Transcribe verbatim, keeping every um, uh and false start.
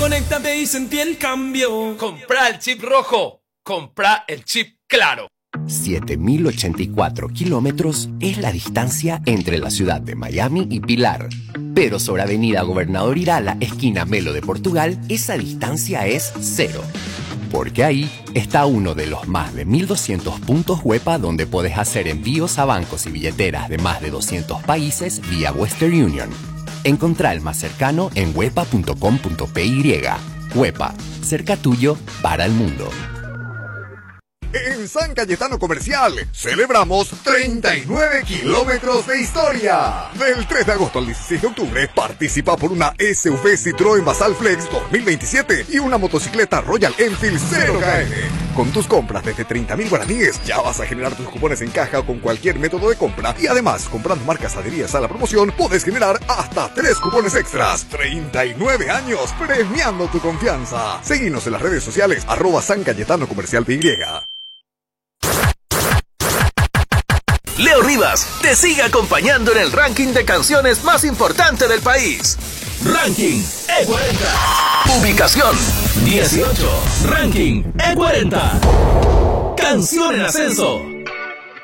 conéctate y sentí el cambio. Comprá el chip rojo. Comprá el chip Claro. siete mil ochenta y cuatro kilómetros es la distancia entre la ciudad de Miami y Pilar. Pero sobre Avenida Gobernador Irala, esquina Melo de Portugal, esa distancia es cero. Porque ahí está uno de los más de mil doscientos puntos Huepa donde podés hacer envíos a bancos y billeteras de más de doscientos países vía Western Union. Encontrá el más cercano en huepa punto com punto p y. Huepa, cerca tuyo para el mundo. En San Cayetano Comercial celebramos treinta y nueve kilómetros de historia. Del tres de agosto al dieciséis de octubre participa por una S U V Citroën Basal Flex dos mil veintisiete y una motocicleta Royal Enfield cero K M. Con tus compras desde treinta mil guaraníes ya vas a generar tus cupones en caja o con cualquier método de compra y además comprando marcas adheridas a la promoción puedes generar hasta tres cupones extras. treinta y nueve años premiando tu confianza. Seguinos en las redes sociales arroba San Cayetano Comercial P Y. Leo Rivas te sigue acompañando en el ranking de canciones más importante del país. Ranking E cuarenta. Ubicación dieciocho. Ranking E cuarenta. Canción en ascenso.